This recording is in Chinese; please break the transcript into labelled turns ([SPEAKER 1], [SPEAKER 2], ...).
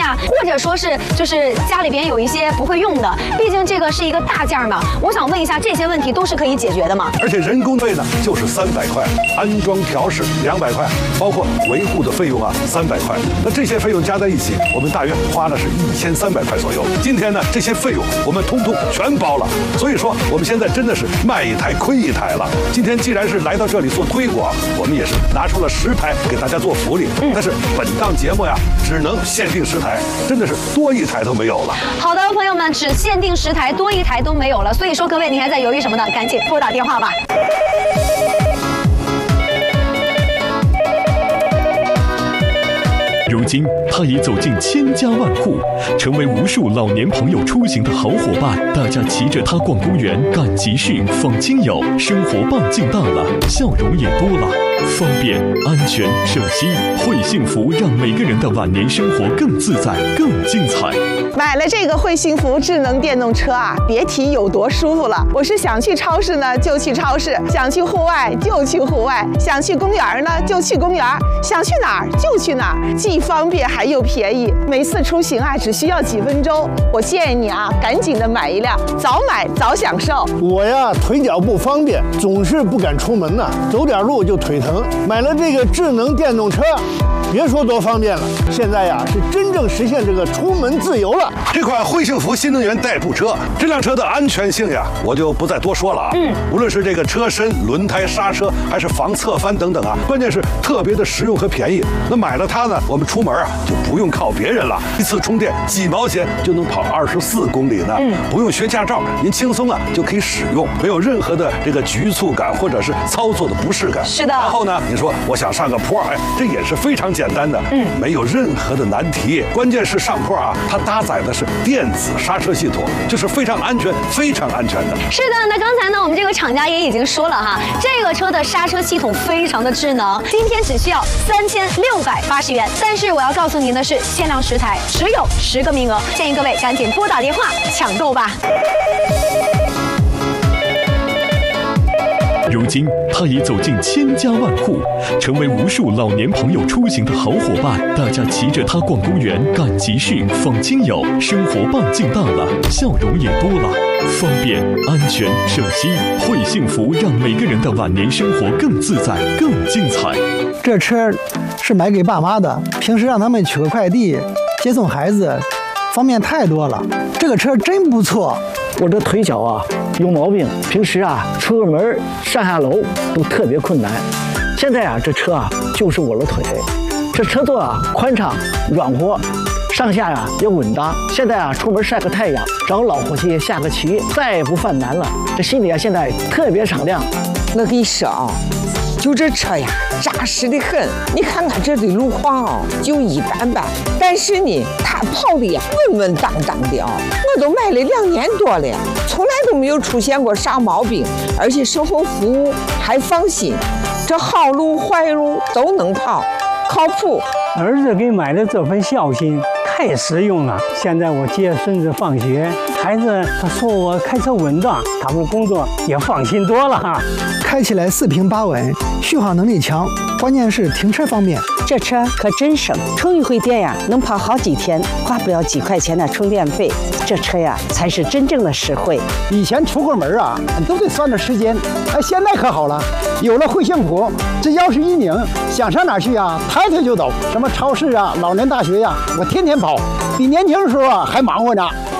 [SPEAKER 1] 呀，或者说是就是家里边有一些不会用的，毕竟这个是一个大件嘛。我想问一下，这些问题都是可以解决的吗？
[SPEAKER 2] 而且人工费呢就是300块，安装调试200块，包括维护的费用啊300块。那这些费用加在一起，我们大约花的是1300块左右。今天呢，这些费用我们通通全包了。所以说，我们现在真的是卖一台亏一台了。今天既然是来到这里做推广，我们也是拿出了10台给大家做福利。但是本档节目呀，只能限定10台，真的是多1台都没有了。
[SPEAKER 1] 好的，朋友们，只限定10台，多1台都没有了。所以说，各位，你还在犹豫什么呢？赶紧拨打电话吧。
[SPEAKER 3] 如今，他已走进千家万户，成为无数老年朋友出行的好伙伴。大家骑着它逛公园、赶集市、访亲友，生活半径大了，笑容也多了。方便、安全、省心，会幸福让每个人的晚年生活更自在、更精彩。
[SPEAKER 4] 买了这个会幸福智能电动车啊，别提有多舒服了。我是想去超市呢就去超市，想去户外就去户外，想去公园呢就去公园，想去哪儿就去哪儿，既方便还又便宜。每次出行啊只需要几分钟。我建议你啊，赶紧的买一辆，早买早享受。
[SPEAKER 5] 我呀腿脚不方便，总是不敢出门呢，走点路就腿疼。买了这个智能电动车，别说多方便了，现在呀是真正实现这个出门自由了。
[SPEAKER 2] 这款会幸福新能源代步车，这辆车的安全性呀，我就不再多说了啊。无论是这个车身、轮胎、刹车，还是防侧翻等等啊，关键是特别的实用和便宜。那买了它呢，我们出门啊就不用靠别人了，一次充电几毛钱就能跑24公里呢。不用学驾照，您轻松啊就可以使用，没有任何的这个局促感或者是操作的不适感。
[SPEAKER 1] 是的。
[SPEAKER 2] 然后呢，你说我想上个坡，哎，这也是非常简单的，没有任何的难题。关键是上坡啊，它搭载的是电子刹车系统，就是非常安全、非常安全的。
[SPEAKER 1] 是的，那刚才呢，我们这个厂家也已经说了哈，这个车的刹车系统非常的智能，今天只需要3680元。但是我要告诉您的是，限量10台，只有10个名额，建议各位赶紧拨打电话抢购吧。
[SPEAKER 3] 如今，他已走进千家万户，成为无数老年朋友出行的好伙伴。大家骑着它逛公园、赶集市、访亲友，生活半径大了，笑容也多了。方便、安全、省心，会幸福让每个人的晚年生活更自在、更精彩。
[SPEAKER 6] 这车是买给爸妈的，平时让他们取个快递、接送孩子，方便太多了。这个车真不错。
[SPEAKER 7] 我这腿脚啊有毛病，平时啊出个门上下楼都特别困难。现在啊这车啊就是我的腿，这车座啊宽敞软和，上下呀也稳当。现在啊出门晒个太阳，找老伙计下个棋，再也不犯难了。这心里啊现在特别敞亮。
[SPEAKER 8] 我跟你说啊，就这车呀扎实的很，你看看这的路况啊就一般般，但是呢它跑的呀稳稳当当的啊。我都买了2年多了，从来都没有出现过啥毛病，而且售后服务还放心，这好路坏路都能跑，靠谱。
[SPEAKER 9] 儿子给买的这份孝心太实用了。现在我接孙子放学，孩子他说我开车稳当，他们工作也放心多了哈。
[SPEAKER 6] 开起来4平8稳，续航能力强，关键是停车方便。
[SPEAKER 10] 这车可真省，充一回电呀，能跑好几天，花不了几块钱的充电费。这车呀，才是真正的实惠。
[SPEAKER 6] 以前出个门啊，都得算着时间，现在可好了，有了会幸福，这钥匙一拧，想上哪儿去啊，抬腿就走。什么超市啊、老年大学呀，我天天跑，比年轻的时候啊还忙活呢。